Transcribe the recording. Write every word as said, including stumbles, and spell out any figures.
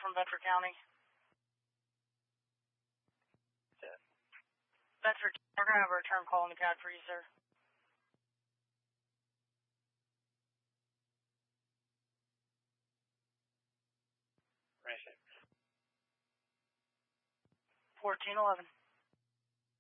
from Bedford County. Yeah. Bedford, we're going to have a return call in the C A D for you, sir. Right. fourteen eleven.